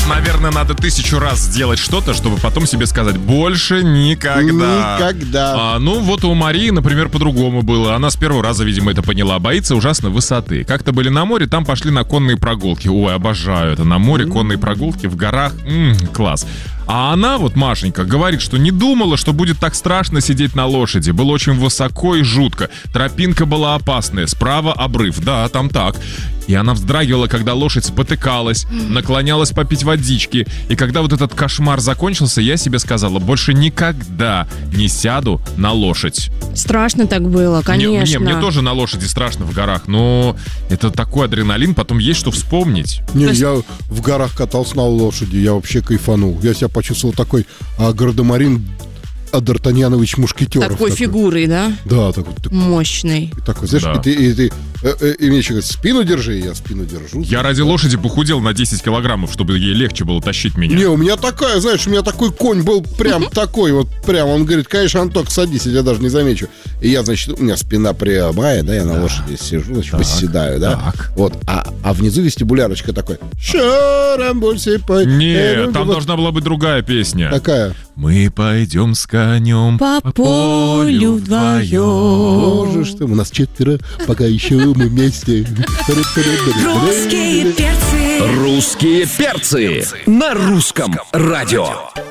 наверное, надо 1000 раз сделать что-то, чтобы потом себе сказать: больше никогда. Никогда. Ну, вот у Марии, например, по-другому было. Она с первого раза, видимо, это поняла. Боится ужасно высоты. Как-то были на море, там пошли на конные прогулки. Ой, обожаю это. На море конные прогулки в горах. Класс. А она, вот Машенька, говорит, что не думала, что будет так страшно сидеть на лошади. Было очень высоко и жутко. Тропинка была опасная, справа обрыв. Да, там так. И она вздрагивала, когда лошадь спотыкалась, наклонялась попить водички. И когда вот этот кошмар закончился, я себе сказала: больше никогда не сяду на лошадь. Страшно так было, конечно. Мне тоже на лошади страшно в горах, но это такой адреналин, потом есть что вспомнить. Я в горах катался на лошади, я вообще кайфанул. Я себя почувствовал такой гардемарин Д'Артаньянович Мушкетеров. Такой фигурой, да? Да, такой. Мощный. Такой, знаешь, Да. И мне еще говорят: спину держи, я спину держу. Я ради лошади похудел на 10 килограммов, чтобы ей легче было тащить меня. Не, у меня такая, знаешь, у меня такой конь был прям такой вот, прям. Он говорит: конечно, Анток, садись, я даже не замечу. И я, значит, у меня спина прямая, да, я на лошади сижу, значит, восседаю, да. Так. Вот, а внизу вестибулярочка такой. Нет, там должна была быть другая песня. Такая. Мы пойдем с конем По полю вдвоем. Боже, что у нас 4, пока еще мы вместе. Русские перцы. Русские перцы на русском радио.